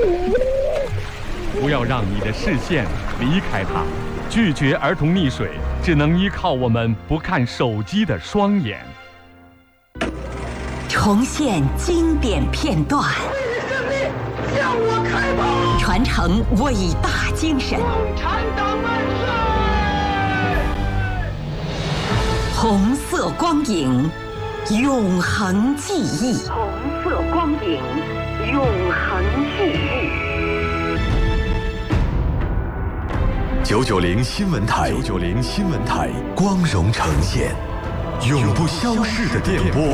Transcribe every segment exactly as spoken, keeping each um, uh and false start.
不要让你的视线离开它。拒绝儿童溺水，只能依靠我们不看手机的双眼。 重现经典片段， 为了胜利，向我开炮！ 传承伟大精神。 共产党万岁！ 红色光影，永恒记忆。 红色光影，永恒记忆。 九九零新闻台，九九零新闻台光荣呈现，永不消逝的电波。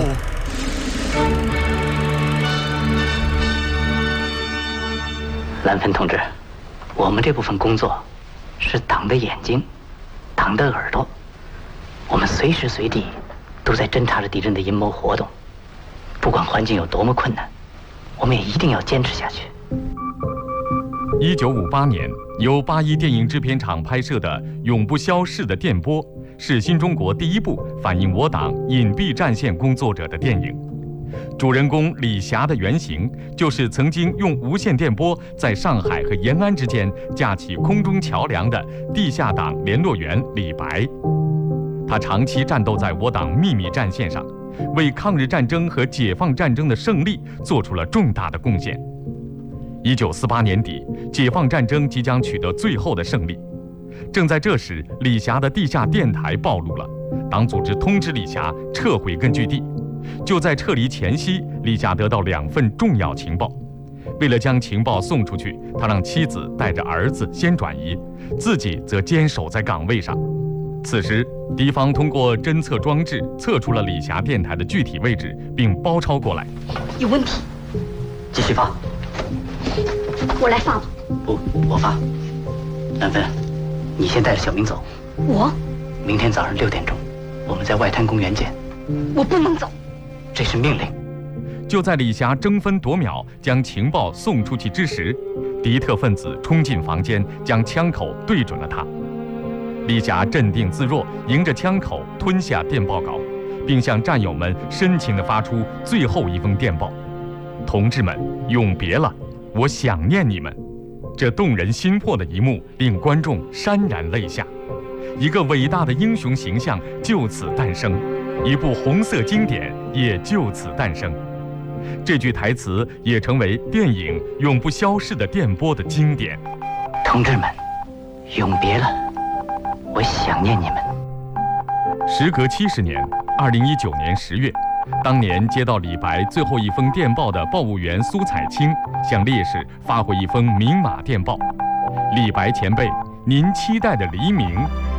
蓝芬同志，我们这部分工作是党的眼睛，党的耳朵，我们随时随地都在侦察着敌人的阴谋活动，不管环境有多么困难，我们也一定要坚持下去。 一九五八年，由八一电影制片厂拍摄的《永不消逝的电波》是新中国第一部反映我党隐蔽战线工作者的电影。主人公李霞的原型就是曾经用无线电波在上海和延安之间架起空中桥梁的地下党联络员李白。他长期战斗在我党秘密战线上，为抗日战争和解放战争的胜利做出了重大的贡献。一九四八年底，解放战争即将取得最后的胜利。正在这时，李霞的地下电台暴露了，党组织通知李霞撤回根据地。就在撤离前夕，李霞得到两份重要情报。为了将情报送出去，他让妻子带着儿子先转移，自己则坚守在岗位上。此时，敌方通过侦测装置测出了李霞电台的具体位置，并包抄过来。 有问题， 继续发。 我来发吧。 不，我发。兰芬，你先带着小明走。 我？ 明天早上六点钟，我们在外滩公园见。 我不能走。 这是命令。 就在李霞争分夺秒将情报送出去之时，敌特分子冲进房间，将枪口对准了他。李霞镇定自若，迎着枪口吞下电报稿，并向战友们深情地发出最后一封电报：同志们，永别了，我想念你们。这动人心魄的一幕令观众潸然泪下，一个伟大的英雄形象就此诞生，一部红色经典也就此诞生。这句台词也成为电影《永不消逝的电波》的经典。 同志们，永别了，我想念你们。 时隔七十年，二零一九年十月，当年接到李白最后一封电报的报务员苏彩清向烈士发回一封明码电报：李白前辈，您期待的黎明